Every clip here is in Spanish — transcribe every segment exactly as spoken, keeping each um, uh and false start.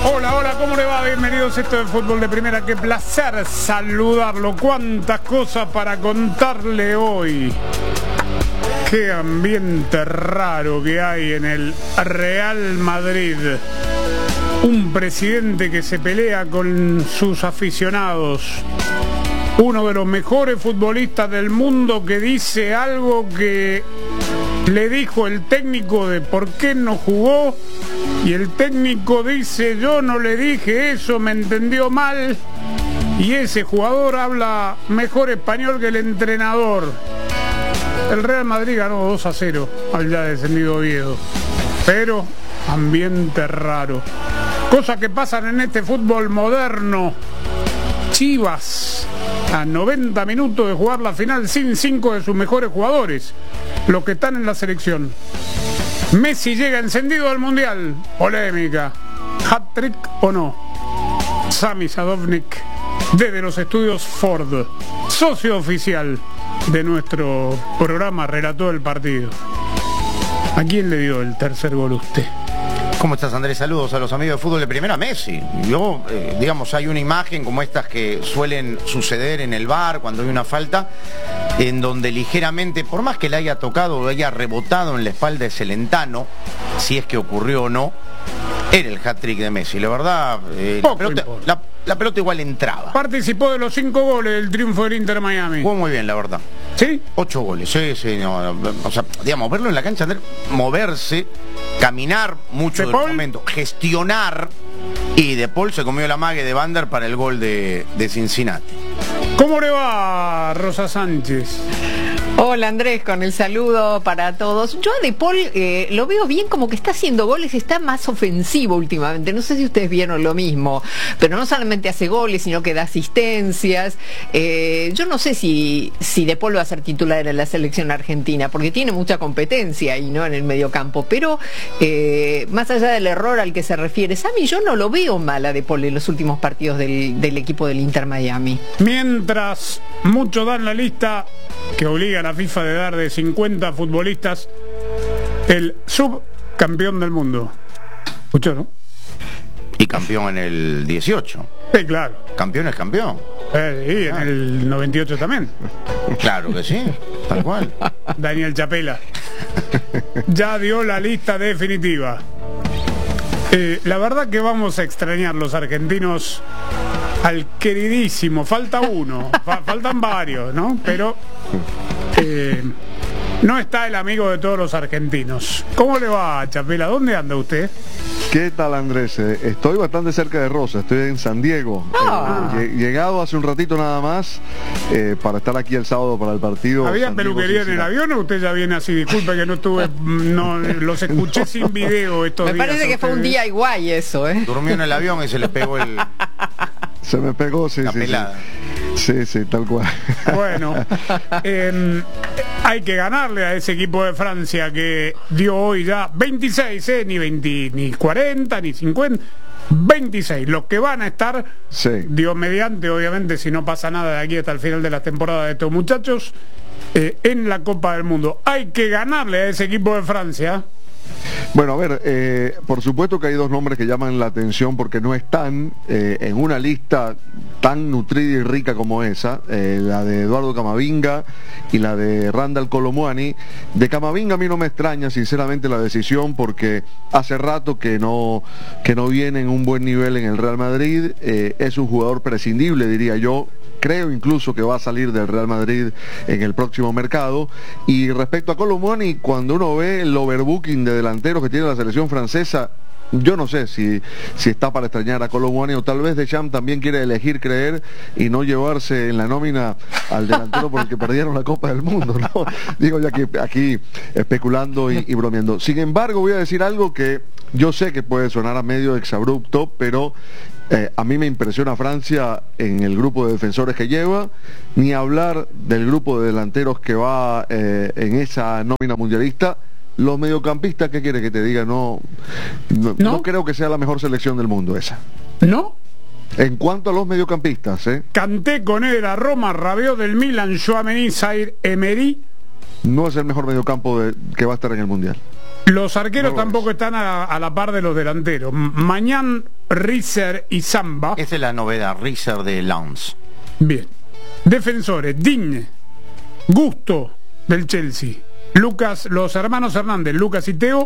Hola, hola, ¿cómo le va? Bienvenidos a esto de Fútbol de Primera. Qué placer saludarlo. Cuántas cosas para contarle hoy. Qué ambiente raro que hay en el Real Madrid. Un presidente que se pelea con sus aficionados. Uno de los mejores futbolistas del mundo que dice algo que le dijo el técnico de por qué no jugó. Y el técnico dice, yo no le dije eso, me entendió mal. Y ese jugador habla mejor español que el entrenador. El Real Madrid ganó dos a cero al ya descendido Oviedo. Pero ambiente raro. Cosas que pasan en este fútbol moderno. Chivas, a noventa minutos de jugar la final sin cinco de sus mejores jugadores, los que están en la selección. Messi llega encendido al Mundial. Polémica. ¿Hat-trick o no? Sami Sadovnik, desde los estudios Ford, socio oficial de nuestro programa, relató el partido. ¿A quién le dio el tercer gol usted? ¿Cómo estás, Andrés? Saludos a los amigos de Fútbol de Primera. Messi. Yo, eh, digamos, hay una imagen como estas que suelen suceder en el V A R cuando hay una falta, en donde ligeramente, por más que le haya tocado o haya rebotado en la espalda de Celentano, si es que ocurrió o no, era el hat-trick de Messi. La verdad, eh, la, pelota, la, la pelota igual entraba. Participó de los cinco goles del triunfo del Inter Miami. Jugó muy bien, la verdad. ¿Sí? Ocho goles, sí, sí. No, no, o sea, digamos, verlo en la cancha, moverse, caminar mucho del momento, gestionar. Y De Paul se comió la mague de Vander para el gol de, de Cincinnati. ¿Cómo le va, Rosa Sánchez? Hola, Andrés, con el saludo para todos. Yo a De Paul eh, lo veo bien, como que está haciendo goles, está más ofensivo últimamente. No sé si ustedes vieron lo mismo, pero no solamente hace goles, sino que da asistencias. Eh, yo no sé si, si De Paul va a ser titular en la selección argentina, porque tiene mucha competencia ahí, ¿no?, en el mediocampo. Pero eh, más allá del error al que se refiere Sami, yo no lo veo mal a De Paul en los últimos partidos del, del equipo del Inter Miami. Mientras muchos dan la lista que obliga a la FIFA de dar de cincuenta futbolistas el subcampeón del mundo. ¿Escuchó, no? Y campeón en el dieciocho. Sí, claro. Campeón es campeón. Eh, y en ah. el noventa y ocho también. Claro que sí, tal cual. Daniel Chapela ya dio la lista definitiva. Eh, la verdad que vamos a extrañar los argentinos al queridísimo, falta uno, fa faltan varios, ¿no? Pero eh, no está el amigo de todos los argentinos. ¿Cómo le va, Chapela? ¿Dónde anda usted? ¿Qué tal, Andrés? Eh, estoy bastante cerca de Rosa, estoy en San Diego. Ah. Eh, llegado hace un ratito nada más eh, para estar aquí el sábado para el partido. ¿Había San peluquería Diego, en el avión o usted ya viene así? Disculpe que no estuve, no, los escuché no. sin video estos Me días. Me parece que fue un día igual eso, ¿eh? Durmió en el avión y se le pegó el... Se me pegó, sí, la sí, pelada. Sí, sí, sí, tal cual. Bueno, eh, hay que ganarle a ese equipo de Francia que dio hoy ya veintiséis, eh, ni veinte, ni cuarenta, ni cincuenta, veintiséis. Los que van a estar, sí. Dios mediante, obviamente, si no pasa nada de aquí hasta el final de la temporada de estos muchachos, eh, en la Copa del Mundo. Hay que ganarle a ese equipo de Francia. Bueno, a ver, eh, por supuesto que hay dos nombres que llaman la atención porque no están eh, en una lista tan nutrida y rica como esa, eh, la de Eduardo Camavinga y la de Randal Kolo Muani. De Camavinga a mí no me extraña sinceramente la decisión porque hace rato que no, que no viene en un buen nivel en el Real Madrid, eh, es un jugador prescindible, diría yo. Creo incluso que va a salir del Real Madrid en el próximo mercado. Y respecto a Kolo Muani, cuando uno ve el overbooking de delanteros que tiene la selección francesa, yo no sé si, si está para extrañar a Kolo Muani o tal vez Deschamps también quiere elegir creer y no llevarse en la nómina al delantero por el que perdieron la Copa del Mundo, ¿no? Digo ya que aquí especulando y, y bromeando. Sin embargo, voy a decir algo que yo sé que puede sonar a medio exabrupto, pero eh, a mí me impresiona Francia en el grupo de defensores que lleva, ni hablar del grupo de delanteros que va eh, en esa nómina mundialista. Los mediocampistas, ¿qué quiere que te diga? No, no, ¿No? no creo que sea la mejor selección del mundo esa. ¿No? En cuanto a los mediocampistas, ¿eh? Kanté, Conera, Roma, Rabiot del Milan, Tchouaméni, Zaire, Emery. No es el mejor mediocampo de, que va a estar en el Mundial. Los arqueros No lo tampoco es. están a, a la par de los delanteros. Mañán, Rizer y Samba. Esa es la novedad, Rizer de Lens. Bien. Defensores, Digne, Gusto del Chelsea, Lucas, los hermanos Hernández, Lucas y Teo,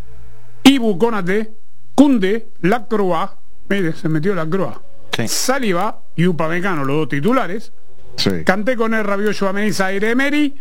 Ibu Konate, Koundé, Lacroix, mire, se metió Lacroix, Sí. Saliba y Upamecano, los dos titulares. Sí. Kanté con el Rabiot, Tchouaméni, Zaire Emery,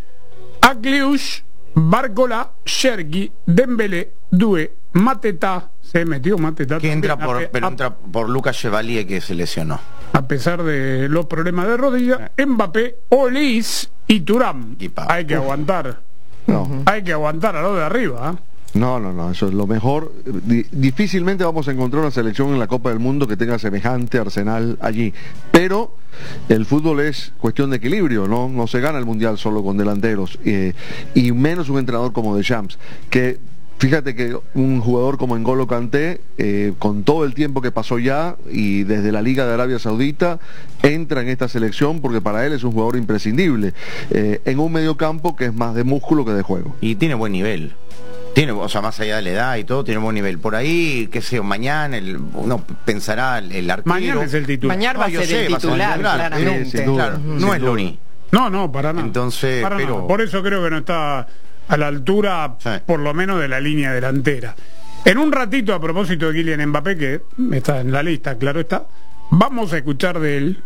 Akliush, Barcola, Cherki, Dembélé, Doué, Mateta, se metió Mateta. Que entra también, por, a, pero a- entra por Lucas Chevalier, que se lesionó. a pesar de los problemas de rodilla. Mbappé, Olis y Thuram. Equipa. Hay que Uf. aguantar. No. Hay que aguantar a lo de arriba. ¿eh? No, no, no, eso es lo mejor. Di- difícilmente vamos a encontrar una selección en la Copa del Mundo que tenga semejante arsenal allí. Pero el fútbol es cuestión de equilibrio, ¿no? No se gana el Mundial solo con delanteros. eh, y menos un entrenador como Deschamps, que fíjate que un jugador como N'Golo Kanté, eh, con todo el tiempo que pasó ya y desde la Liga de Arabia Saudita, entra en esta selección porque para él es un jugador imprescindible, eh, en un mediocampo que es más de músculo que de juego. Y tiene buen nivel. Tiene, o sea, más allá de la edad y todo, tiene buen nivel. Por ahí, qué sé yo, mañana el, uno pensará el, el arquero. Mañana es el titular. Mañana va a No, yo ser sé, el va a ser el titular, titular, claramente. sí, sin duda. Claro, Sin no es duda. Luni. No, no, para nada. Entonces, Para pero- nada. Por eso creo que no está a la altura, Sí. por lo menos, de la línea delantera. En un ratito, a propósito de Kylian Mbappé, que está en la lista, claro está, vamos a escuchar de él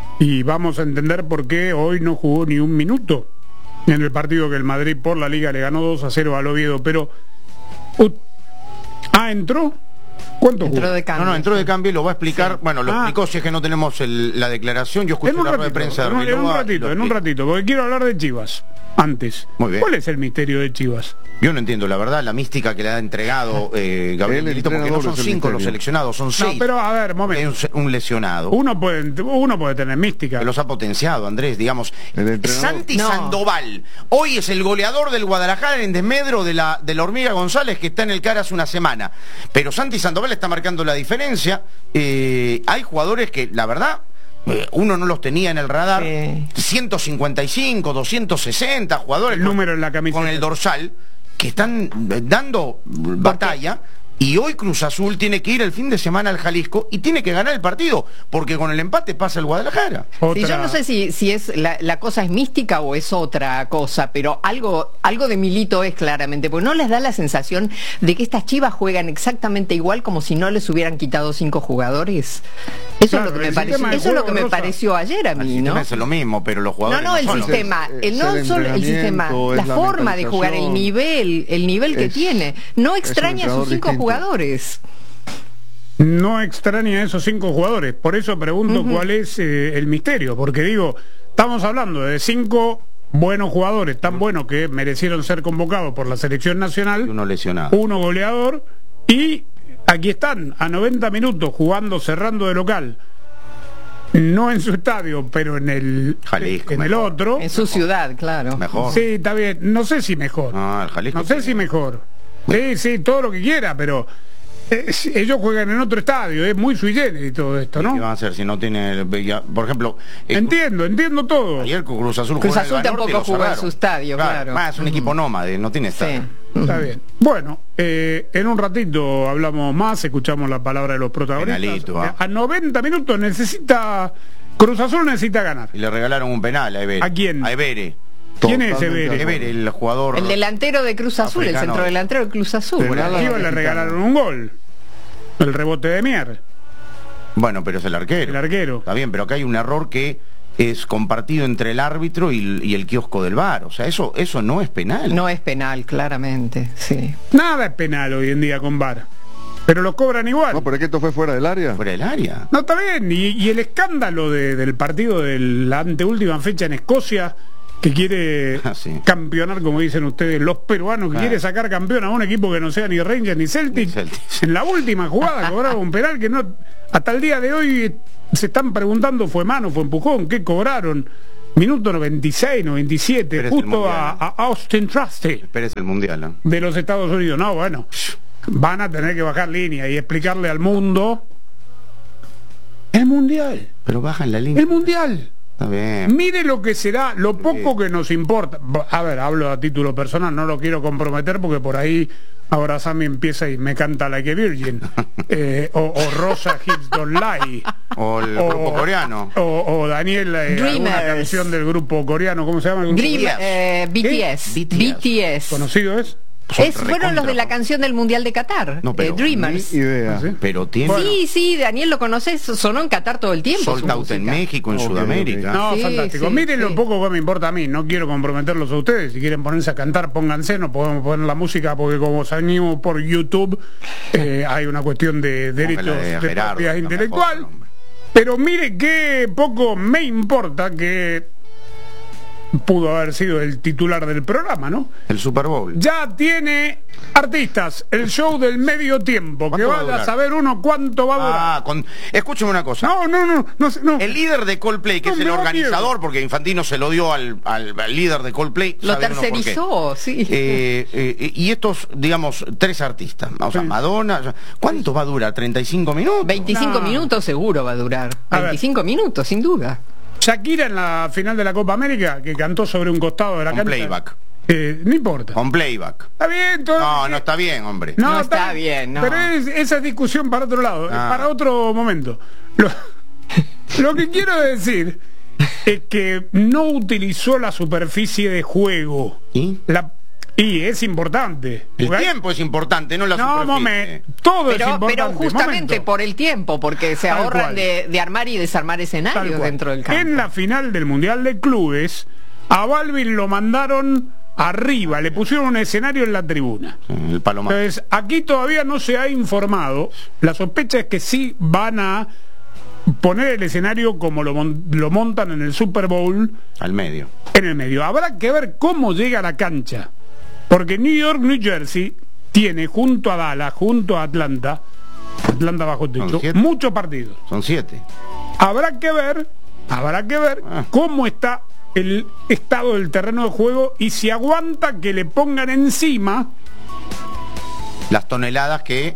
y vamos a entender por qué hoy no jugó ni un minuto en el partido que el Madrid por la Liga le ganó dos a cero al Oviedo. Pero uh, ah, entró. ¿Cuánto Entró jugó? de cambio. No, no, entró de cambio y lo va a explicar. Sí. Bueno, lo Ah. explicó, si es que no tenemos el- la declaración. Yo escuché En un la rueda de ratito, prensa de en un, en un Arbeloa y ratito, lo en un explica. ratito, porque quiero hablar de Chivas antes. Muy bien. ¿Cuál es el misterio de Chivas? Yo no entiendo, la verdad, la mística que le ha entregado eh, Gabriel El Milito, porque no entrenador son es el cinco los misterio. seleccionados, son seis. No, pero a ver, Hay momento. un, se- un lesionado. Uno puede, uno puede tener mística. Que los ha potenciado, Andrés, digamos. El entrenador. Santi No. Sandoval, hoy es el goleador del Guadalajara en desmedro de la, de la Hormiga González, que está en el C A R hace una semana. Pero Santi Sandoval está marcando la diferencia. Eh, hay jugadores que, la verdad, eh, uno no los tenía en el radar. Sí. ciento cincuenta y cinco, doscientos sesenta jugadores El con- número en la camiseta. con el dorsal, que están eh, dando batalla. Y hoy Cruz Azul tiene que ir el fin de semana al Jalisco y tiene que ganar el partido, porque con el empate pasa el Guadalajara. Sí, Otra- yo no sé si, si es la, la cosa es mística o es otra cosa, pero algo, algo de Milito es claramente, porque no les da la sensación de que estas Chivas juegan exactamente igual como si no les hubieran quitado cinco jugadores. Eso Claro, es lo que el me pareció, sistema de eso es lo juego, que me Rosa. pareció ayer a El mí, sistema ¿no? es lo mismo, pero los No, jugadores no, el son los sistema, Es- el, es no el solo el sistema, entrenamiento, la es la forma de jugar, el mentalización. nivel, el nivel que Es- tiene. No es un extraña a sus entrenador cinco distinto. jugadores. No extraña a esos cinco jugadores. Por eso pregunto cuál es eh, el misterio. Porque digo, estamos hablando de cinco buenos jugadores, tan buenos que merecieron ser convocados por la selección y nacional, uno lesionado. uno goleador, y aquí están, a noventa minutos, jugando, cerrando de local. No en su estadio, pero en el, Jalisco, en el mejor. otro. En su ciudad, claro. Mejor. Sí, está bien. No sé si mejor. No, el Jalisco No sé tiene- si mejor. Sí, sí, todo lo que quiera, pero eh, si- ellos juegan en otro estadio, es muy sui generis todo esto, ¿Qué van ¿no? a hacer si no tiene, ya- por ejemplo, eh, Entiendo, entiendo todo. ayer Cruz Azul Cruz jugó en el Azul Banorte y tampoco lo jugó en cerraron. su estadio, claro. Más, es un equipo nómade, no tiene estadio. Sí. Está bien. Bueno, eh, en un ratito hablamos más, escuchamos la palabra de los protagonistas. Penalito, ah. A noventa minutos necesita, Cruz Azul necesita ganar. Y le regalaron un penal a Ebere. ¿A quién? A Ebere. ¿Quién es Totalmente Ebere? de acuerdo. Ebere, el jugador. El delantero de Cruz Azul, el Africano. centro delantero de Cruz Azul. Penal A a- Chivas le regalaron un gol. El rebote de Mier, Bueno, pero es el arquero. el arquero. Está bien, pero acá hay un error que es compartido entre el árbitro y el, y el kiosco del bar. O sea, eso, eso no es penal. No es penal, claramente, sí. Nada es penal hoy en día con V A R. Pero lo cobran igual. No, pero es que esto fue fuera del área. Fuera del área. No, está bien. Y, y el escándalo de- del partido de la anteúltima fecha en Escocia, que quiere Ah, sí. campeonar, como dicen ustedes, los peruanos, que Ah. quiere sacar campeón a un equipo que no sea ni Rangers ni Celtic. Ni Celtic. En la última jugada cobraba un penal que no... Hasta el día de hoy se están preguntando, ¿fue mano, fue empujón? ¿Qué cobraron? Minuto noventa y seis, noventa y siete, Pero es el justo a, Mundial. a Austin Trusty Pérez el mundial. ¿eh? de los Estados Unidos. No, bueno, van a tener que bajar línea y explicarle al mundo el mundial, Pero bajan la línea. el mundial. Está bien. Mire lo que será, lo poco que nos importa. A ver, hablo a título personal, no lo quiero comprometer porque por ahí Ahora Sammy empieza y me canta Like a Virgin. Eh, o, o Rosa Hips Don't Lie. O el grupo coreano. O, o Daniel, eh, alguna Dreamers. canción del grupo coreano, ¿cómo se llama? El grupo? Dream- eh, B T S. ¿Qué? B T S. ¿Conocido es? Son Es, fueron los de la recontra- canción del Mundial de Qatar, No, pero eh, Dreamers. Ni idea. ¿Ah, sí? Pero tiene Bueno. Sí, sí, Daniel lo conoces, sonó en Qatar todo el tiempo. su Sold Out en música. México, en Ok, Sudamérica. No, Sí, fantástico. sí, Miren lo sí. poco que me importa a mí. No quiero comprometerlos a ustedes. Si quieren ponerse a cantar, pónganse. No podemos poner la música porque como salimos por YouTube, eh, hay una cuestión de derechos la de de Gerardo, propiedad no me intelectual. jodan, hombre. Pero mire qué poco me importa que pudo haber sido el titular del programa, ¿no? El Super Bowl. Ya tiene artistas, el show del medio tiempo. Que ¿Cuánto va a vaya a durar? saber uno cuánto va a durar. Ah, con... escúcheme una cosa. No, no, no, no, sé, no. El líder de Coldplay, que No, es el me da organizador, porque Infantino se lo dio al, al- al líder de Coldplay. Lo sabe uno por qué. tercerizó, sí. Eh, eh, y estos, digamos, tres artistas, o sea, Sí. Madonna, o sea, ¿cuánto va a durar? ¿treinta y cinco minutos? veinticinco No. minutos seguro va a durar. A ver. veinticinco minutos, sin duda. Shakira en la final de la Copa América, que cantó sobre un costado de la Con cancha. playback. Eh, no importa. Con playback. Está bien, todo. No, no está bien, hombre. No está bien, no. Pero es, esa es discusión para otro lado, Ah. para otro momento. Lo, lo que quiero decir es que no utilizó la superficie de juego. ¿Y? La, y es importante. El Porque hay- tiempo es importante, no la No, superficie. momen, todo es Pero, importante. pero justamente momento. por el tiempo, porque se Tal ahorran cual. de, de armar y desarmar Tal escenarios cual. dentro del campo. En la final del Mundial de Clubes, a Balvin lo mandaron arriba, le pusieron un escenario en la tribuna. El palomar. Entonces, aquí todavía no se ha informado. La sospecha es que sí van a poner el escenario como lo, mon- lo montan en el Super Bowl Al medio. en el medio. Habrá que ver cómo llega a la cancha. Porque New York, New Jersey tiene junto a Dallas, junto a Atlanta, Atlanta bajo techo, Son siete. muchos partidos. Son siete. Habrá que ver, habrá que ver Ah. cómo está el estado del terreno de juego y si aguanta que le pongan encima. Las toneladas que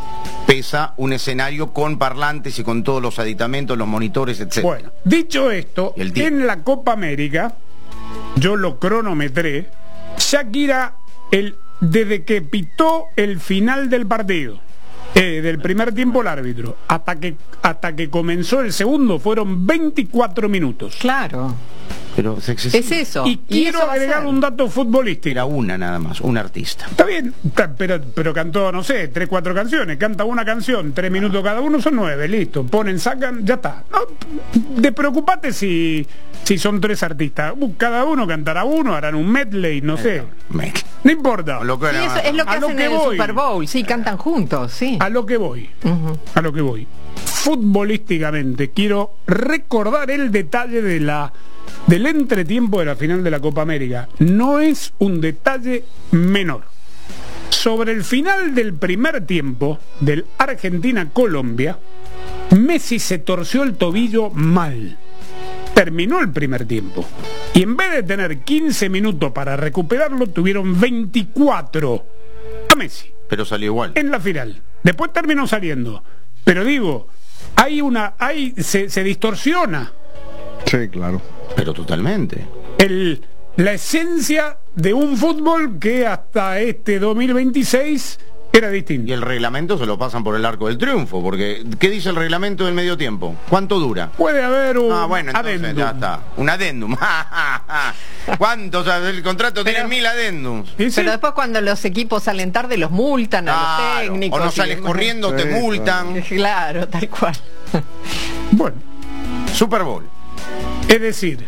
pesa un escenario con parlantes y con todos los aditamentos, los monitores, etcétera. Bueno, dicho esto, Y el tiempo. en la Copa América, yo lo cronometré, Shakira, el, desde que pitó el final del partido, eh, del primer tiempo el árbitro, hasta que, hasta que comenzó el segundo, fueron veinticuatro minutos. Claro, Pero es excesivo. es eso. Y quiero eso va a agregar ser. un dato futbolístico. Era una nada más, un artista. Está bien, ta- pero, pero cantó, no sé, tres, cuatro canciones, canta una canción, tres minutos cada uno, son nueve, listo, ponen, sacan, ya está. No, despreocupate si, si son tres artistas, Uh, cada uno cantará uno, harán un medley, no sé, Me- no importa, Lo que Sí, era- eso es lo que A lo hacen que en el voy. Super Bowl, sí, cantan juntos, sí. a lo que voy, a lo que voy. Futbolísticamente, quiero recordar el detalle de la del entretiempo de la final de la Copa América. No es un detalle menor. Sobre el final del primer tiempo del Argentina-Colombia, Messi se torció el tobillo mal. Terminó el primer tiempo. Y en vez de tener quince minutos para recuperarlo, tuvieron veinticuatro a Messi Pero salió igual. en la final. Después terminó saliendo. Pero digo, hay una, hay, se, se distorsiona Sí, claro. Pero totalmente. el, la esencia de un fútbol que hasta este dos mil veintiséis era Y distinto. el reglamento se lo pasan por el arco del triunfo, porque ¿qué dice el reglamento del medio tiempo? ¿Cuánto dura? Puede haber un Ah, bueno, entonces adendum. ya está. Un adendum. ¿Cuántos? O sea, el contrato tiene Pero- mil adendums. ¿Sí, sí? Pero después cuando los equipos salen tarde los multan a los Claro, técnicos. o no y sales demás. corriendo, te Sí, multan. Claro, tal cual. Bueno, Super Bowl. es decir,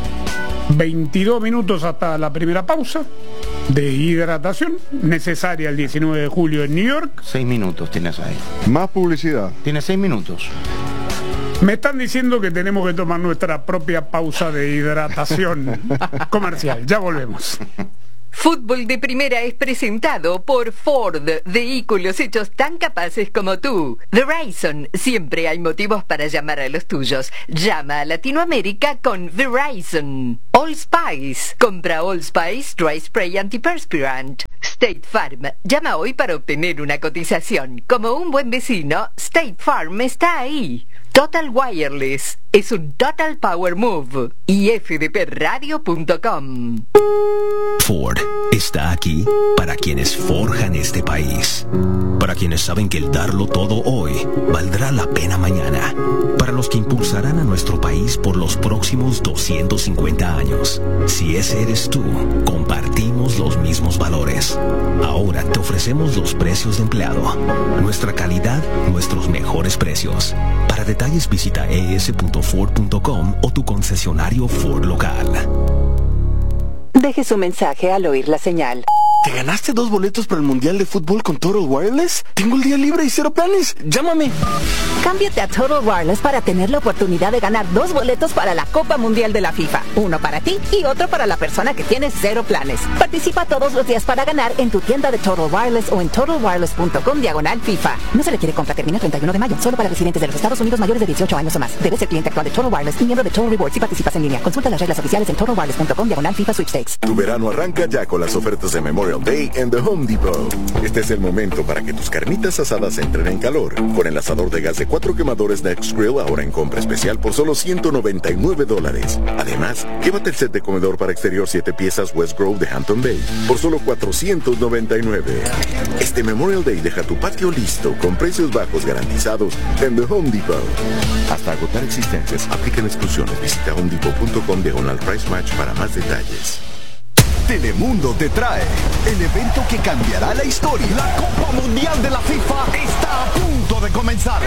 veintidós minutos hasta la primera pausa de hidratación, necesaria el diecinueve de julio en New York. Seis minutos tienes ahí. Más publicidad. Tienes seis minutos. Me están diciendo que tenemos que tomar nuestra propia pausa de hidratación comercial. Ya volvemos. Fútbol de Primera es presentado por Ford, vehículos hechos tan capaces como tú. Verizon, siempre hay motivos para llamar a los tuyos. Llama a Latinoamérica con Verizon. All Spice, compra All Spice Dry Spray Antiperspirant. State Farm, llama hoy para obtener una cotización. Como un buen vecino, State Farm está ahí. Total Wireless es un Total Power Move y f d p radio punto com. Ford está aquí para quienes forjan este país, para quienes saben que el darlo todo hoy valdrá la pena mañana, para los que impulsarán a nuestro país por los próximos doscientos cincuenta años. Si ese eres tú, compartimos los mismos valores. Ahora te ofrecemos los precios de empleado, nuestra calidad, nuestros mejores precios. Para detalles visita e s punto ford punto com o tu concesionario Ford local. Deje su mensaje al oír la señal. ¿Te ganaste dos boletos para el Mundial de Fútbol con Total Wireless? Tengo el día libre y cero planes. Llámame. Cámbiate a Total Wireless para tener la oportunidad de ganar dos boletos para la Copa Mundial de la FIFA. Uno para ti y otro para la persona que tiene cero planes. Participa todos los días para ganar en tu tienda de Total Wireless o en total wireless punto com diagonal FIFA. No se requiere compra. Termina el treinta y uno de mayo. Solo para residentes de los Estados Unidos mayores de dieciocho años o más. Debes ser cliente actual de Total Wireless y miembro de Total Rewards si participas en línea. Consulta las reglas oficiales en total wireless punto com diagonal FIFA Sweepstakes. Tu verano arranca ya con las ofertas de Memorial Day en The Home Depot. Este es el momento para que tus carnitas asadas entren en calor. Con el asador de gas de cuatro quemadores Next Grill ahora en compra especial por solo ciento noventa y nueve dólares. Además, llévate el set de comedor para exterior siete piezas West Grove de Hampton Bay por solo cuatrocientos noventa y nueve. Este Memorial Day deja tu patio listo con precios bajos garantizados en The Home Depot. Hasta agotar existencias, aplican exclusiones. Visita home depot punto com diagonal price match para más detalles. Telemundo te trae el evento que cambiará la historia. La Copa Mundial de la FIFA está a punto de comenzar.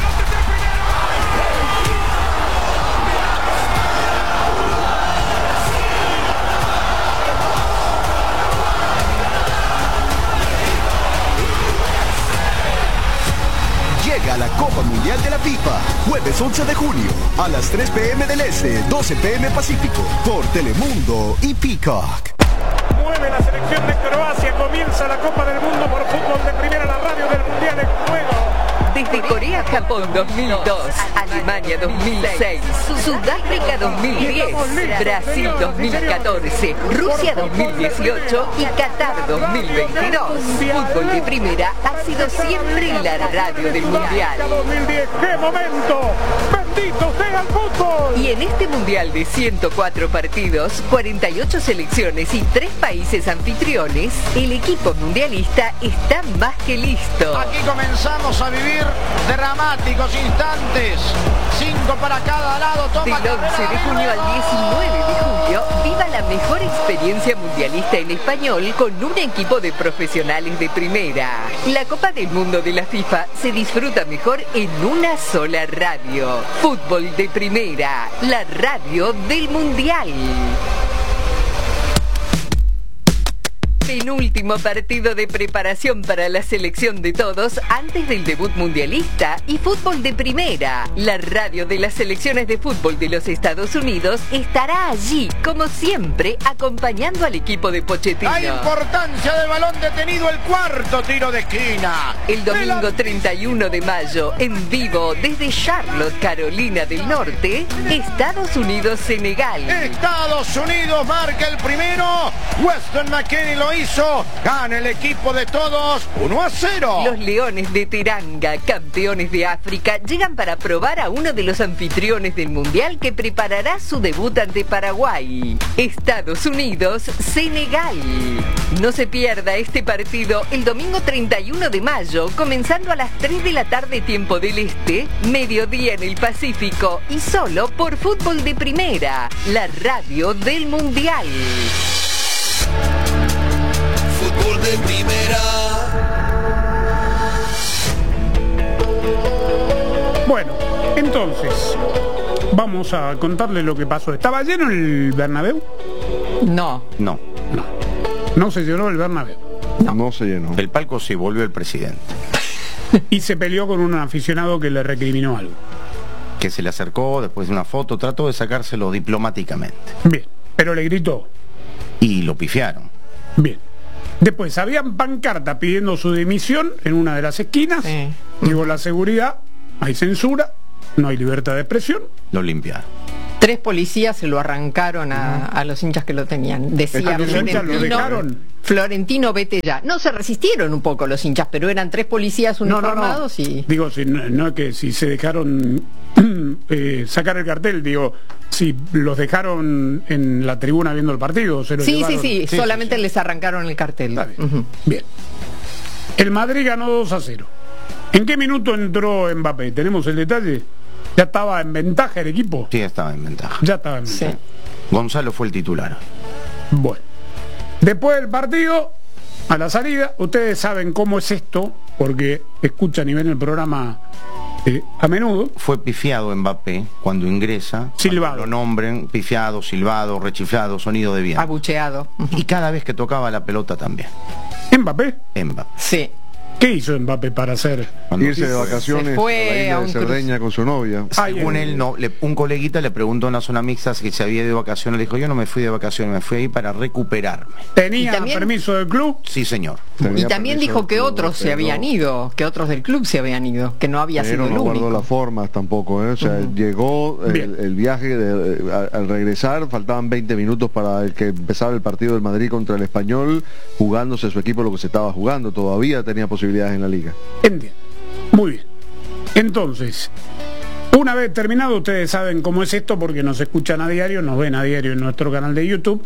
Llega la Copa Mundial de la FIFA, jueves once de junio, a las tres p m del Este, doce p m Pacífico, por Telemundo y Peacock. Mueve la selección de Croacia, comienza la Copa del Mundo por fútbol de primera, la radio del Mundial en juego. Desde Corea-Japón dos mil dos, Alemania dos mil seis, Sudáfrica dos mil diez, Brasil dos mil catorce, Rusia dos mil dieciocho y Qatar dos mil veintidós. Fútbol de primera ha sido siempre la radio del Mundial. dos mil diez, ¡qué momento! ¡Bendito sea el fútbol! Y en este Mundial de ciento cuatro partidos, cuarenta y ocho selecciones y tres países anfitriones, el equipo mundialista está más que listo. Aquí comenzamos a vivir dramáticos instantes. Cinco para cada lado. Toma Del once de junio al diecinueve de julio, viva la mejor experiencia mundialista en español con un equipo de profesionales de primera. La Copa del Mundo de la FIFA se disfruta mejor en una sola radio. Fútbol de primera, la radio del Mundial. Penúltimo partido de preparación para la selección de todos antes del debut mundialista y fútbol de primera. La radio de las selecciones de fútbol de los Estados Unidos estará allí, como siempre, acompañando al equipo de Pochettino. La importancia del balón detenido, el cuarto tiro de esquina. El domingo treinta y uno de mayo, en vivo desde Charlotte, Carolina del Norte, Estados Unidos-Senegal. Estados Unidos marca el primero. Weston McKennie lo hizo, gana el equipo de todos, uno a cero. Los Leones de Teranga, campeones de África, llegan para probar a uno de los anfitriones del Mundial que preparará su debut ante Paraguay. Estados Unidos, Senegal. No se pierda este partido el domingo treinta y uno de mayo, comenzando a las tres de la tarde tiempo del Este, mediodía en el Pacífico y solo por Fútbol de Primera, la radio del Mundial. Fútbol de primera. Bueno, entonces, vamos a contarle lo que pasó. ¿Estaba lleno el Bernabéu? No. No, No. No se llenó el Bernabéu. No, no se llenó. el palco sí, volvió el presidente, Y se peleó con un aficionado que le recriminó algo. que se le acercó después de una foto, trató de sacárselo diplomáticamente. Bien, pero le gritó. Y lo pifiaron. Bien. Después, habían pancarta pidiendo su dimisión en una de las esquinas. Sí. Digo, la seguridad, hay censura, no hay libertad de expresión. Lo limpiaron. Tres policías se lo arrancaron a, a los hinchas que lo tenían. Es que Decía los hinchas lo Florentino. dejaron. Florentino, vete ya. No, se resistieron un poco los hinchas, pero eran tres policías uniformados. No, no, no. y... Digo, si, no, no es que si se dejaron eh, sacar el cartel, digo, si los dejaron en la tribuna viendo el partido, se lo Sí, llevaron. sí, sí, sí, solamente sí, sí. les arrancaron el cartel. Está bien. Uh-huh. Bien. El Madrid ganó dos a cero. ¿En qué minuto entró Mbappé? ¿Tenemos el detalle? ¿Ya estaba en ventaja el equipo? Sí, estaba en ventaja. Ya estaba en ventaja. Sí. Gonzalo fue el titular. Bueno. Después del partido, a la salida, ustedes saben cómo es esto, porque escuchan y ven el programa eh, a menudo. Fue pifiado Mbappé cuando ingresa. Silbado. Cuando lo nombren, pifiado, silbado, rechiflado, sonido de viento. Abucheado. Y cada vez que tocaba la pelota también. ¿Mbappé? Mbappé. Sí. ¿Qué hizo Mbappé para hacer? Cuando Irse de fue- vacaciones Se fue a la isla a de un Cerdeña con su novia. Según Ay, él, no, le- un coleguita le preguntó a una zona mixta si se había ido de vacaciones. Le dijo, yo no me fui de vacaciones, me fui ahí para recuperarme. ¿Tenía ¿Y también? permiso del club? Sí, señor. Tenía Y también permiso dijo del que club, otros se pero- habían ido, que otros del club se habían ido, que no había Pero sido el no guardó único. las formas tampoco, ¿eh? O sea, llegó el, Bien. el viaje, de- a- al regresar faltaban veinte minutos para el que empezara el partido del Madrid contra el Español, jugándose su equipo lo que se estaba jugando, todavía tenía posibilidades en la liga. Entiendo. Muy bien. Entonces, una vez terminado, ustedes saben cómo es esto porque nos escuchan a diario, nos ven a diario en nuestro canal de YouTube.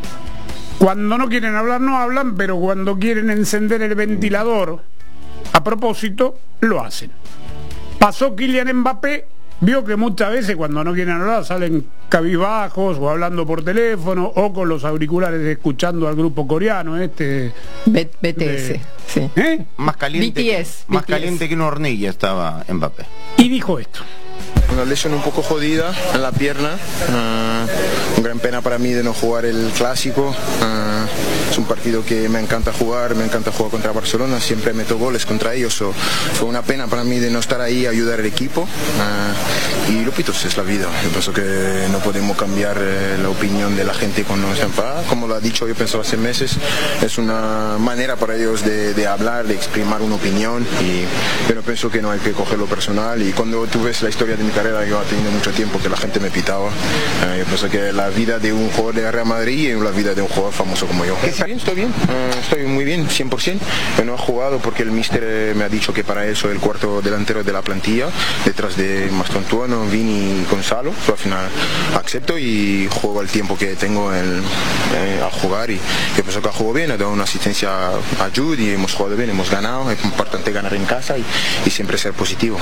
Cuando no quieren hablar, no hablan, pero cuando quieren encender el ventilador, a propósito, lo hacen. Pasó Kylian Mbappé, vio que muchas veces cuando no quieren hablar salen cabizbajos o hablando por teléfono o con los auriculares escuchando al grupo coreano este. B- BTS, de- sí. ¿Eh? Más caliente, B T S, más B T S. caliente que una hornilla estaba Mbappé. Y dijo esto. Una lesión un poco jodida en la pierna, uh, un gran pena para mí de no jugar el clásico, uh, es un partido que me encanta jugar, me encanta jugar contra Barcelona, siempre meto goles contra ellos, so, fue una pena para mí de no estar ahí a ayudar al equipo, uh, y lo pito, es la vida, yo pienso que no podemos cambiar eh, la opinión de la gente cuando se enfada, como lo ha dicho yo pienso hace meses, es una manera para ellos de, de hablar, de exprimir una opinión, y yo no pienso que no hay que cogerlo personal, y cuando tú ves la historia de mi carrera, yo he tenido mucho tiempo que la gente me pitaba. Uh, yo pienso que la vida de un jugador de Real Madrid es la vida de un jugador famoso como yo. Está bien, estoy bien, uh, estoy muy bien, cien por ciento. Yo no he jugado porque el míster eh, me ha dicho que para eso el cuarto delantero de la plantilla, detrás de Mastantuano, Vini y Gonzalo. So, al final acepto y juego el tiempo que tengo el, eh, a jugar, y yo pienso que ha jugado bien, ha dado una asistencia a Jude y hemos jugado bien, hemos ganado, es importante ganar en casa y, y siempre ser positivo.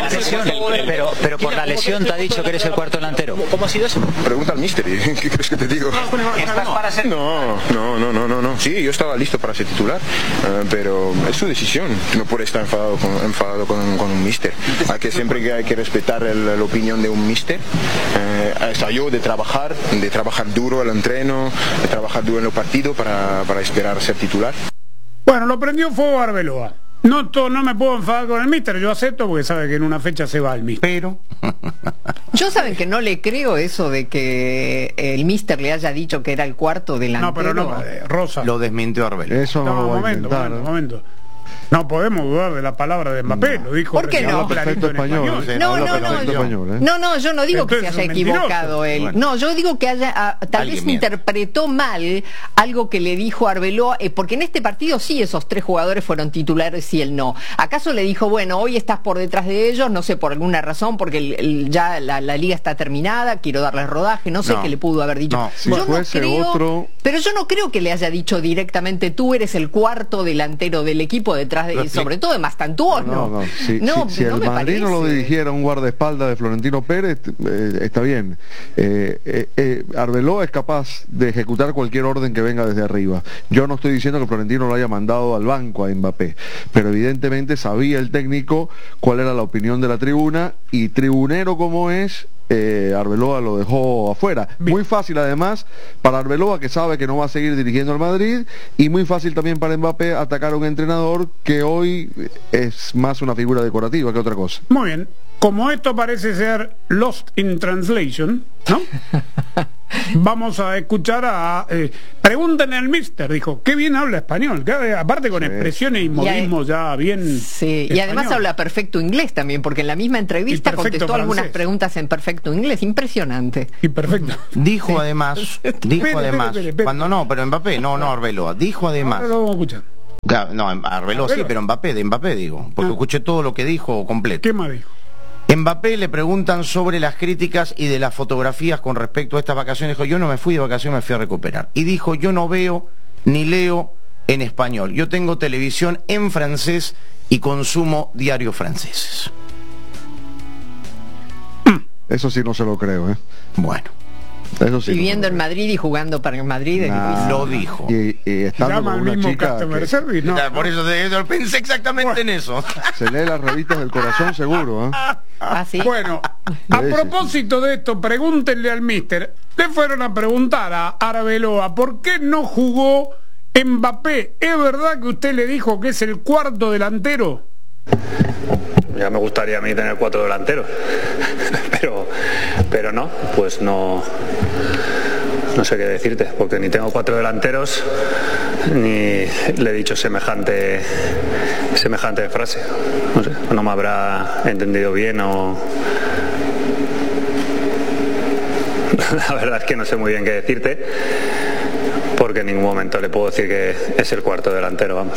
Pero, pero por la lesión te ha dicho que eres el cuarto delantero. ¿Cómo ha sido eso? Pregunta al míster, ¿qué crees que te digo? ¿Estás para ser? No, no, no, no, no, no. Sí, yo estaba listo para ser titular, uh, pero es su decisión. No puede estar enfadado con, enfadado con, con un míster. Hay que siempre que hay que respetar el, la opinión de un míster. Uh, es yo de trabajar, de trabajar duro el entreno, de trabajar duro en el partido para, para esperar ser titular. Bueno, lo prendió fuego Arbeloa. No, to, no me puedo enfadar con el míster, yo acepto porque sabe que en una fecha se va el míster. Pero Yo saben que no le creo eso de que el míster le haya dicho que era el cuarto delantero. No, pero no, eh, Rosa. lo desmintió Arbeloa. Eso no, No, lo va a momento, intentar. momento, ¿eh? momento. No podemos dudar de la palabra de Mbappé, lo dijo ¿Por qué recién no? clarito Perfecto en español. español. Sí, No, habla no, no, perfecto yo- español, ¿eh? No, no, yo no digo que se Entonces haya es un mentiroso. equivocado él. Bueno. No, yo digo que haya, ah, tal Alguien vez miente. interpretó mal algo que le dijo Arbeloa, eh, porque en este partido sí esos tres jugadores fueron titulares y él no. ¿Acaso le dijo, bueno, hoy estás por detrás de ellos, no sé, por alguna razón, porque el- el- ya la, la liga está terminada, quiero darles rodaje, no sé No. qué le pudo haber dicho. No. Si yo no fuese creo, otro- pero yo no creo que le haya dicho directamente, tú eres el cuarto delantero del equipo detrás de, Lo y explico. sobre todo de Mastantuono. No, no, si, No, si- si no el me Madrid no lo parece. dirigiera un guardaespaldas de Florentino Pérez, eh, está bien. Eh, eh, eh, Arbeloa es capaz de ejecutar cualquier orden que venga desde arriba. Yo no estoy diciendo que Florentino lo haya mandado al banco a Mbappé, pero evidentemente sabía el técnico cuál era la opinión de la tribuna, y tribunero como es, eh, Arbeloa lo dejó afuera. Bien. Muy fácil además para Arbeloa, que sabe que no va a seguir dirigiendo al Madrid, y muy fácil también para Mbappé atacar a un entrenador que hoy es más una figura decorativa que otra cosa. Muy bien. Como esto parece ser Lost in Translation, ¿no? Vamos a escuchar a... Eh, pregúntenle al mister, dijo, qué bien habla español, que, aparte con sí. expresiones y modismos ya bien... Sí, español. Y además habla perfecto inglés también, porque en la misma entrevista contestó francés. algunas preguntas en perfecto inglés, impresionante. Y perfecto. Dijo sí. además, dijo espere, además, espere, espere, cuando no, pero Mbappé, no, no Arbeloa, dijo además... Ahora lo vamos a escuchar. No, Arbeloa sí, pero Mbappé, de Mbappé digo, porque ah. escuché todo lo que dijo completo. ¿Qué más dijo? Mbappé le preguntan sobre las críticas y de las fotografías con respecto a estas vacaciones. Dijo, yo no me fui de vacaciones, me fui a recuperar. Y dijo, yo no veo ni leo en español. Yo tengo televisión en francés y consumo diarios franceses. Eso sí no se lo creo, ¿eh? Bueno. Eso sí viviendo no en Madrid y jugando para el Madrid. Nah, lo dijo. Y, y estando llama con una mismo chica customer que... service, no. Por eso de, yo pensé exactamente bueno. en eso. Se lee las revistas del corazón seguro, ¿eh? ¿Ah, sí? Bueno, a sí, propósito sí. de esto, pregúntenle al mister. Le fueron a preguntar a Arbeloa por qué no jugó Mbappé. ¿Es verdad que usted le dijo que es el cuarto delantero? Ya me gustaría a mí tener cuatro delanteros, pero, pero no, pues no, no sé qué decirte, porque ni tengo cuatro delanteros, ni le he dicho semejante, semejante frase. No sé, no me habrá entendido bien o... La verdad es que no sé muy bien qué decirte, porque en ningún momento le puedo decir que es el cuarto delantero, vamos.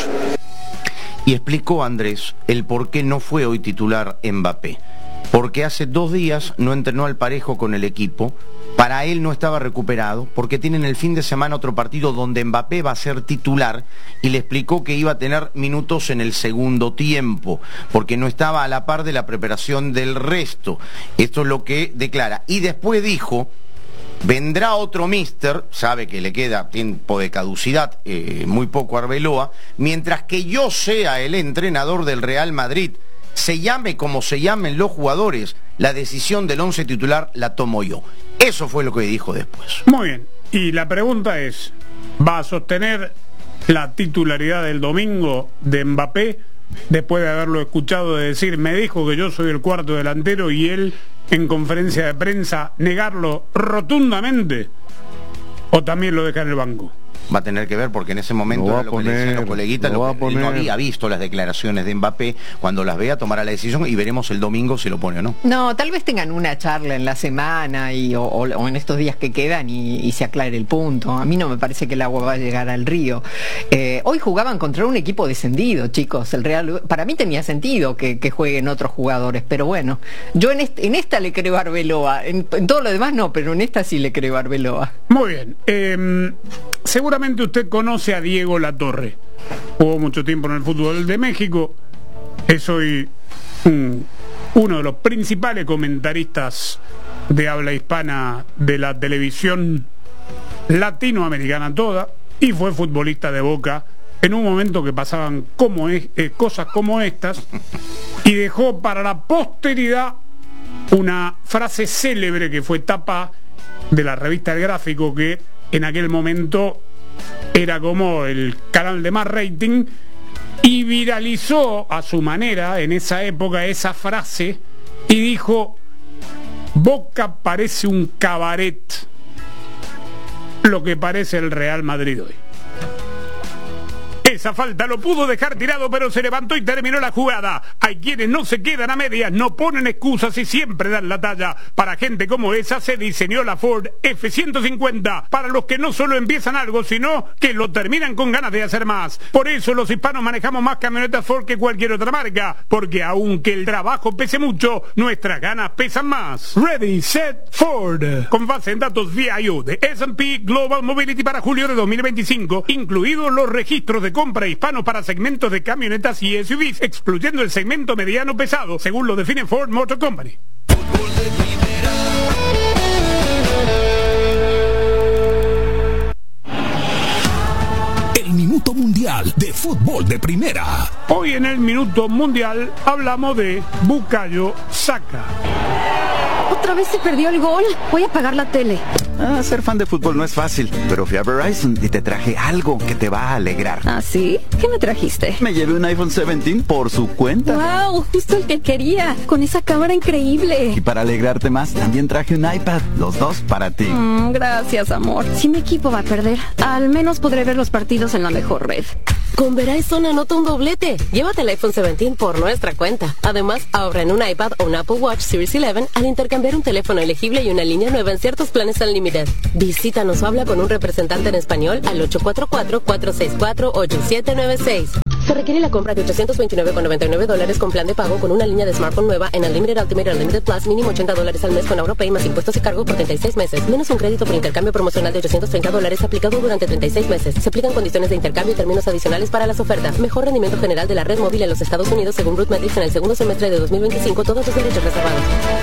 Y explicó Andrés el por qué no fue hoy titular Mbappé. Porque hace dos días no entrenó al parejo con el equipo, para él no estaba recuperado, porque tienen el fin de semana otro partido donde Mbappé va a ser titular, y le explicó que iba a tener minutos en el segundo tiempo, porque no estaba a la par de la preparación del resto. Esto es lo que declara. Y después dijo... Vendrá otro mister, sabe que le queda tiempo de caducidad, eh, muy poco a Arbeloa, mientras que yo sea el entrenador del Real Madrid, se llame como se llamen los jugadores, la decisión del once titular la tomo yo. Eso fue lo que dijo después. Muy bien, y la pregunta es, ¿va a sostener la titularidad del domingo de Mbappé? Después de haberlo escuchado de decir, me dijo que yo soy el cuarto delantero, y él en conferencia de prensa negarlo rotundamente, ¿o también lo deja en el banco? Va a tener que ver, porque en ese momento era lo que le decían los coleguitas, lo que él no había visto las declaraciones de Mbappé. Cuando las vea tomará la decisión y veremos el domingo si lo pone o no. No, tal vez tengan una charla en la semana y, o, o en estos días que quedan y, y se aclare el punto. A mí no me parece que el agua va a llegar al río. Eh, hoy jugaban contra un equipo descendido, chicos. El Real, para mí tenía sentido que, que jueguen otros jugadores, pero bueno, yo en, este, en esta le creo a Arbeloa, en, en todo lo demás no, pero en esta sí le creo a Arbeloa. Muy bien. Eh, seguramente usted conoce a Diego Latorre. Jugó mucho tiempo en el fútbol de México. Es hoy un, uno de los principales comentaristas de habla hispana de la televisión latinoamericana toda, y fue futbolista de Boca en un momento que pasaban como es, eh, cosas como estas, y dejó para la posteridad una frase célebre que fue tapa de la revista El Gráfico, que en aquel momento era como el canal de más rating, y viralizó a su manera en esa época esa frase y dijo: Boca parece un cabaret, lo que parece el Real Madrid hoy. Esa falta lo pudo dejar tirado, pero se levantó y terminó la jugada. Hay quienes no se quedan a medias, no ponen excusas y siempre dan la talla. Para gente como esa se diseñó la Ford F ciento cincuenta, para los que no solo empiezan algo, sino que lo terminan con ganas de hacer más. Por eso los hispanos manejamos más camionetas Ford que cualquier otra marca, porque aunque el trabajo pese mucho, nuestras ganas pesan más. Ready, set, Ford. Con base en datos V I U de S and P Global Mobility para julio de dos mil veinticinco, incluidos los registros de compra hispanos para segmentos de camionetas y S U Vs, excluyendo el segmento mediano pesado, según lo define Ford Motor Company. El Minuto Mundial de Fútbol de Primera. Hoy en el Minuto Mundial hablamos de Bukayo Saka. Otra vez se perdió el gol. Voy a apagar la tele. Ah, ser fan de fútbol no es fácil, pero fui a Verizon y te traje algo que te va a alegrar. ¿Ah, sí? ¿Qué me trajiste? Me llevé un iPhone diecisiete por su cuenta. ¡Wow! Justo el que quería, con esa cámara increíble. Y para alegrarte más, también traje un iPad, los dos para ti. Mm, gracias, amor. Si mi equipo va a perder, al menos podré ver los partidos en la mejor red. Con Verizon anota un doblete. Llévate el iPhone diecisiete por nuestra cuenta. Además, ahorra en un iPad o un Apple Watch Series once al intercambiar un teléfono elegible y una línea nueva en ciertos planes Unlimited. Visítanos o habla con un representante en español al ocho cuatro cuatro, cuatro seis cuatro, ocho siete nueve seis. Se requiere la compra de ochocientos veintinueve con noventa y nueve dólares con plan de pago con una línea de smartphone nueva en Unlimited Ultimate Unlimited Plus, mínimo ochenta dólares al mes con AuroPay más impuestos y cargo por treinta y seis meses, menos un crédito por intercambio promocional de ochocientos treinta dólares aplicado durante treinta y seis meses. Se aplican condiciones de intercambio y términos adicionales para las ofertas. Mejor rendimiento general de la red móvil en los Estados Unidos según RootMetrics en el segundo semestre de dos mil veinticinco, todos los derechos reservados.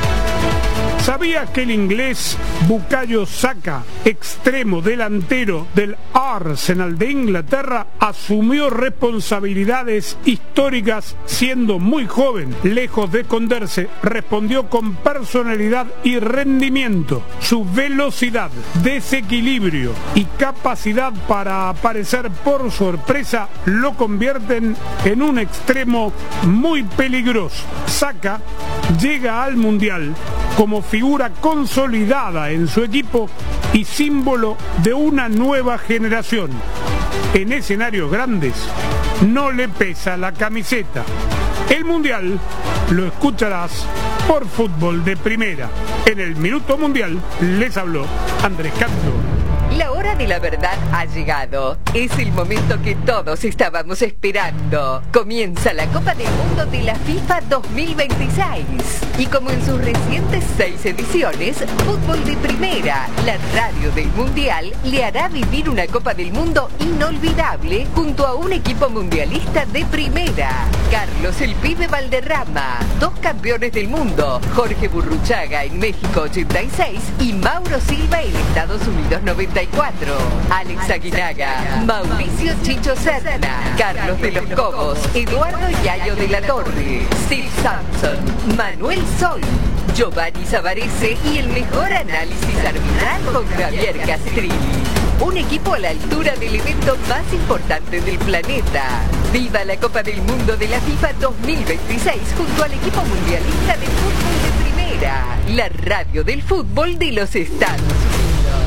¿Sabías que el inglés Bukayo Saka, extremo delantero del Arsenal de Inglaterra, asumió responsabilidades históricas siendo muy joven? Lejos de esconderse, respondió con personalidad y rendimiento. Su velocidad, desequilibrio y capacidad para aparecer por sorpresa lo convierten en un extremo muy peligroso. Saka llega al Mundial como figura consolidada en su equipo y símbolo de una nueva generación. En escenarios grandes no le pesa la camiseta. El Mundial lo escucharás por Fútbol de Primera. En el Minuto Mundial les habló Andrés Canto. La hora de la verdad ha llegado. Es el momento que todos estábamos esperando. Comienza la Copa del Mundo de la FIFA dos mil veintiséis. Y como en sus recientes seis ediciones, Fútbol de Primera, la radio del Mundial, le hará vivir una Copa del Mundo inolvidable junto a un equipo mundialista de primera. Carlos el Pibe Valderrama, dos campeones del mundo, Jorge Burruchaga en México ochenta y seis y Mauro Silva en Estados Unidos noventa y cuatro. Alex Aguinaga, Mauricio Chicho Serna, Carlos de los Cobos, Eduardo Yayo de la Torre, Steve Sampson, Manuel Sol, Giovanni Savarese y el mejor análisis arbitral con Javier Castrilli. Un equipo a la altura del evento más importante del planeta. ¡Viva la Copa del Mundo de la FIFA dos mil veintiséis junto al equipo mundialista de fútbol de primera! La radio del fútbol de los Estados Unidos.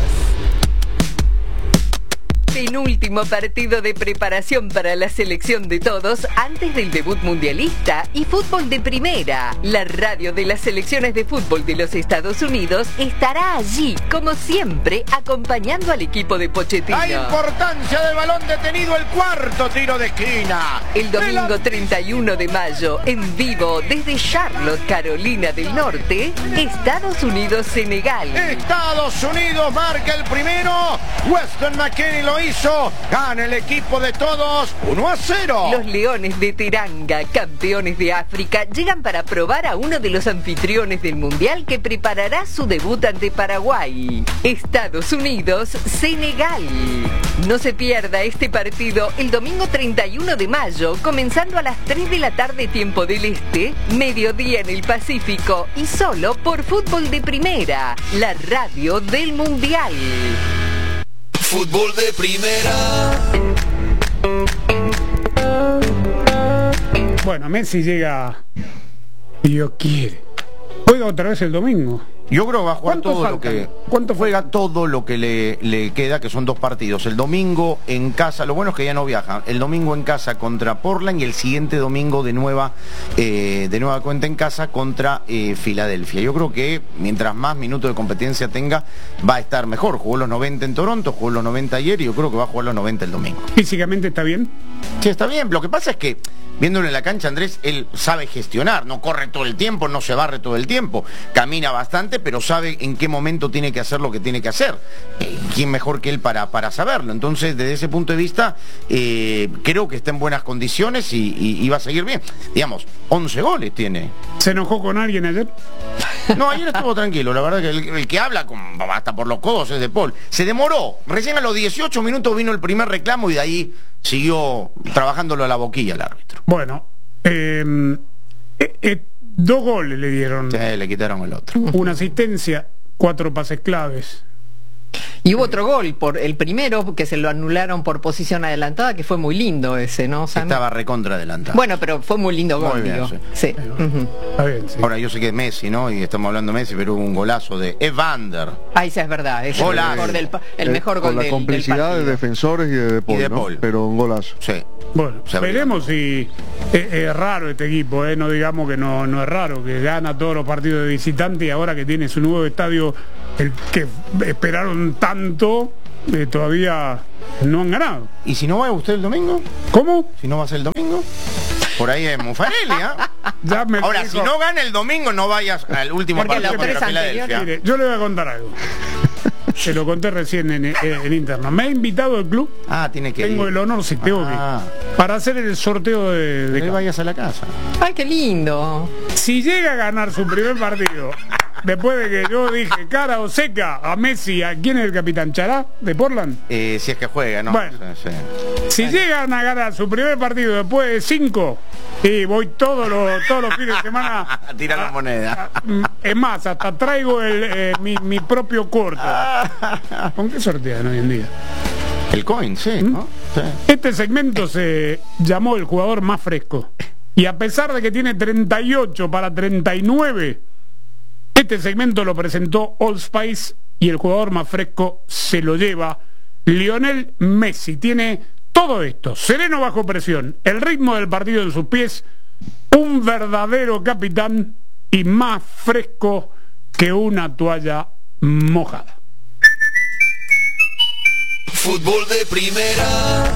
Penúltimo partido de preparación para la selección de todos antes del debut mundialista y Fútbol de Primera. La radio de las selecciones de fútbol de los Estados Unidos estará allí, como siempre, acompañando al equipo de Pochettino. La importancia del balón detenido, el cuarto tiro de esquina. El domingo treinta y uno de mayo, en vivo desde Charlotte, Carolina del Norte, Estados Unidos-Senegal. Estados Unidos marca el primero. Weston McKennie lo hizo. Gana el equipo de todos uno a cero. Los Leones de Teranga, campeones de África, llegan para probar a uno de los anfitriones del Mundial que preparará su debut ante Paraguay. Estados Unidos, Senegal. No se pierda este partido el domingo treinta y uno de mayo, comenzando a las tres de la tarde tiempo del Este, mediodía en el Pacífico y solo por Fútbol de Primera, la radio del Mundial. Fútbol de Primera. Bueno, Messi llega y Dios quiere. Juega otra vez el domingo. Yo creo que va a jugar todo falta? lo que ¿Cuánto juega todo lo que le, le queda, que son dos partidos. El domingo en casa, lo bueno es que ya no viaja. El domingo en casa contra Portland y el siguiente domingo de nueva eh, de nueva cuenta en casa contra eh, Filadelfia. Yo creo que mientras más minutos de competencia tenga, va a estar mejor. Jugó los noventa en Toronto, jugó los noventa ayer y yo creo que va a jugar los noventa el domingo. ¿Físicamente está bien? Sí, está bien. Lo que pasa es que viéndolo en la cancha, Andrés, él sabe gestionar, no corre todo el tiempo, no se barre todo el tiempo, camina bastante, pero sabe en qué momento tiene que hacer lo que tiene que hacer. Eh, ¿Quién mejor que él para, para saberlo? Entonces, desde ese punto de vista, eh, creo que está en buenas condiciones y, y, y va a seguir bien. Digamos, once goles tiene. ¿Se enojó con alguien ayer? No, ayer estuvo tranquilo, la verdad que el, el que habla con, hasta por los codos es De Paul. Se demoró, recién a los dieciocho minutos vino el primer reclamo y de ahí siguió trabajándolo a la boquilla el árbitro. Bueno, eh, eh, eh, Dos goles le dieron. Sí, le quitaron el otro. Una asistencia, cuatro pases claves. Y hubo otro gol, por el primero, que se lo anularon por posición adelantada, que fue muy lindo ese, ¿no? Sam? Estaba recontra adelantado. Bueno, pero fue muy lindo gol, Muy bien, digo. sí. Sí. Uh-huh. Está bien, sí. Ahora yo sé que es Messi, ¿no? Y estamos hablando de Messi, pero hubo un golazo de Evander. Ah, esa es verdad, es el Golazo. mejor, del, pa- el Eh, mejor con gol la del, complicidad del de partido. defensores y de De Paul, Y de ¿no? Paul. Pero un golazo. Sí. Bueno, Se abrió. veremos si es, es raro este equipo, ¿eh? No digamos que no, no es raro, que gana todos los partidos de visitante y ahora que tiene su nuevo estadio, el que esperaron tanto, eh, todavía no han ganado. ¿Y si no va usted el domingo? ¿Cómo? Si no va a ser el domingo. Por ahí es Mufarelli, ¿ah? Ya me Ahora, dijo- si no gana el domingo, no vayas al último Porque partido los contra tres Filadelfia. anteriores- Mire, yo le voy a contar algo. Se lo conté recién en, en, en interno. Me ha invitado el club. Ah, tiene que Tengo ir. el honor, si tengo Ah. que para hacer el sorteo de, de Que vayas a la casa. Ay, qué lindo. Si llega a ganar su primer partido, después de que yo dije cara o seca a Messi, ¿a quién es el capitán? ¿Chará de Portland? Eh, si es que juega, ¿no? Bueno. Sí, sí. Si llegan a ganar su primer partido después de cinco, y voy todos los todos los fines de semana A tirar la moneda. Mm, Es más, hasta traigo el, eh, mi, mi propio corto. ¿Con qué sortean hoy en día? El coin, sí, ¿no? Sí. Este segmento se llamó el jugador más fresco. Y a pesar de que tiene treinta y ocho para treinta y nueve, este segmento lo presentó Old Spice y el jugador más fresco se lo lleva Lionel Messi. Tiene todo esto: sereno bajo presión, el ritmo del partido en sus pies, un verdadero capitán y más fresco que una toalla mojada. Fútbol de primera.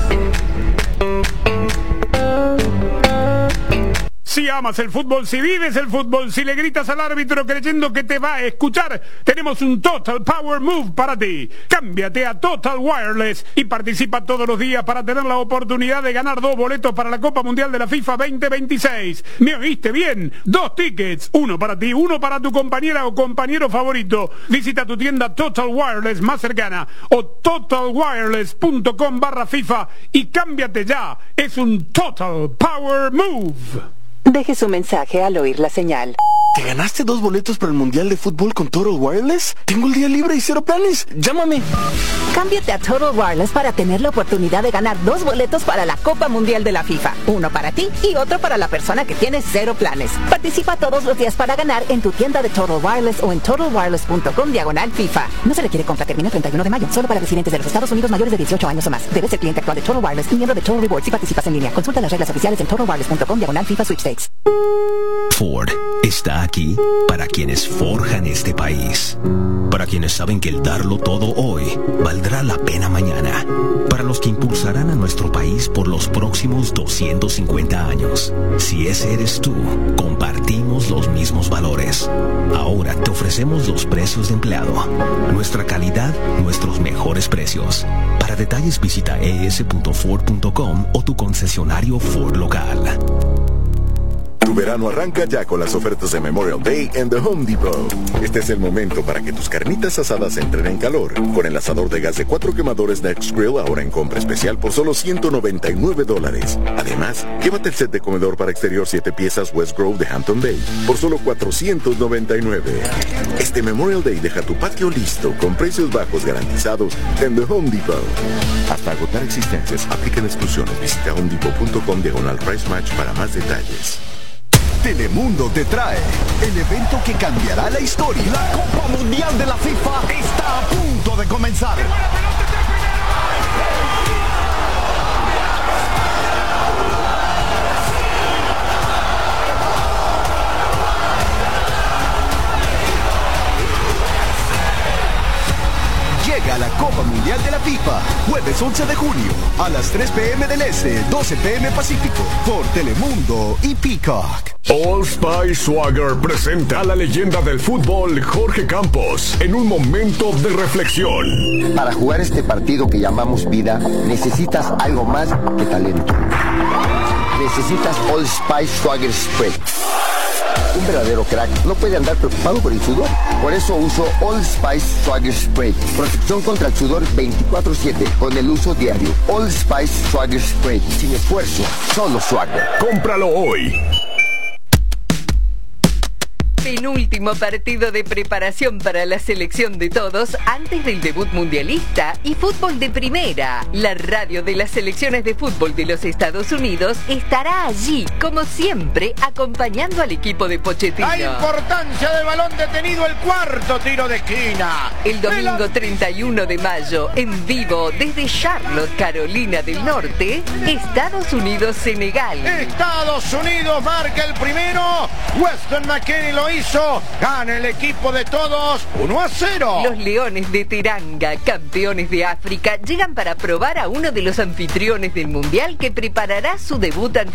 Si amas el fútbol, si vives el fútbol, si le gritas al árbitro creyendo que te va a escuchar, tenemos un Total Power Move para ti. Cámbiate a Total Wireless y participa todos los días para tener la oportunidad de ganar dos boletos para la Copa Mundial de la FIFA veinte veintiséis. ¿Me oíste bien? Dos tickets, uno para ti, uno para tu compañera o compañero favorito. Visita tu tienda Total Wireless más cercana o totalwireless.com barra FIFA y cámbiate ya. Es un Total Power Move. Deje su mensaje al oír la señal. ¿Te ganaste dos boletos para el Mundial de Fútbol con Total Wireless? Tengo el día libre y cero planes. Llámame. Cámbiate a Total Wireless para tener la oportunidad de ganar dos boletos para la Copa Mundial de la FIFA. Uno para ti y otro para la persona que tiene cero planes. Participa todos los días para ganar en tu tienda de Total Wireless o en totalwireless.com diagonal FIFA. No se requiere compra, termina el treinta y uno de mayo. Solo para residentes de los Estados Unidos mayores de dieciocho años o más. Debes ser cliente actual de Total Wireless y miembro de Total Rewards si participas en línea. Consulta las reglas oficiales en totalwireless.com diagonal FIFA Sweepstakes. Ford está aquí para quienes forjan este país, para quienes saben que el darlo todo hoy valdrá la pena mañana, para los que impulsarán a nuestro país por los próximos doscientos cincuenta años. Si ese eres tú, compartimos los mismos valores. Ahora te ofrecemos los precios de empleado, nuestra calidad, nuestros mejores precios. Para detalles visita e s punto ford punto com o tu concesionario Ford local. Tu verano arranca ya con las ofertas de Memorial Day en The Home Depot. Este es el momento para que tus carnitas asadas entren en calor. Con el asador de gas de cuatro quemadores Next Grill ahora en compra especial por solo ciento noventa y nueve dólares. Además, llévate el set de comedor para exterior siete piezas West Grove de Hampton Bay por solo cuatrocientos noventa y nueve. Este Memorial Day deja tu patio listo con precios bajos garantizados en The Home Depot. Hasta agotar existencias, aplican exclusiones. Visita homedepot.com diagonal price match para más detalles. Telemundo te trae el evento que cambiará la historia. La Copa Mundial de la FIFA está a punto de comenzar. Llega la Copa Mundial de la FIFA, jueves once de junio, a las tres pe eme del Este, doce pe eme Pacífico, por Telemundo y Peacock. Old Spice Swagger presenta a la leyenda del fútbol Jorge Campos en un momento de reflexión. Para jugar este partido que llamamos vida, necesitas algo más que talento. Necesitas Old Spice Swagger Spray. Un verdadero crack no puede andar preocupado por el sudor. Por eso uso Old Spice Swagger Spray. Protección contra el sudor veinticuatro siete con el uso diario. Old Spice Swagger Spray. Sin esfuerzo, solo swagger. Cómpralo hoy. Penúltimo partido de preparación para la selección de todos antes del debut mundialista y fútbol de primera. La radio de las selecciones de fútbol de los Estados Unidos estará allí, como siempre, acompañando al equipo de Pochettino. La importancia del balón detenido, el cuarto tiro de esquina. El domingo treinta y uno de mayo, en vivo desde Charlotte, Carolina del Norte, Estados Unidos-Senegal. Estados Unidos marca el primero. Weston McKennie lo hizo. Gana el equipo de todos uno a cero. Los Leones de Teranga, campeones de África, llegan para probar a uno de los anfitriones del Mundial que preparará su debut ante